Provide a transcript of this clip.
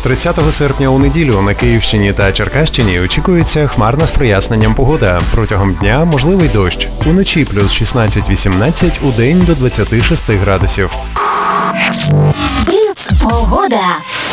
30 серпня у неділю на Київщині та Черкащині очікується хмарна з проясненням погода. Протягом дня можливий дощ. Уночі плюс 16-18, удень до 26 градусів. Бліц погода.